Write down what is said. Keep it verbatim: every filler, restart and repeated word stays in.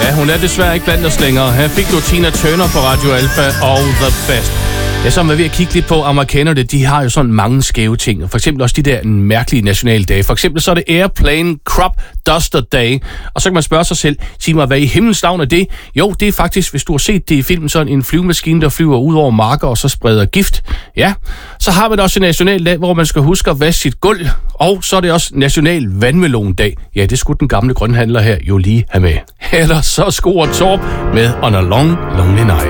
Ja, hun er desværre ikke blandt os længere. Her fik du Tina Turner på Radio Alpha og The Best. Jeg så var ved at kigge lidt på amerikanerne. De har jo sådan mange skæve ting. For eksempel også de der mærkelige nationaldage. For eksempel så er det Airplane Crop Duster Day. Og så kan man spørge sig selv, sig mig, hvad i himlens navn er det? Jo, det er faktisk, hvis du har set det i filmen, sådan en flyvemaskine, der flyver ud over marker og så spreder gift. Ja, så har man også en nationaldag, hvor man skal huske at vaske sit gulv. Og så er det også National Vandmelondag. Ja, det skulle den gamle grønhandler her jo lige have med. Ellers så scorer Torp med On a Long Lonely Night.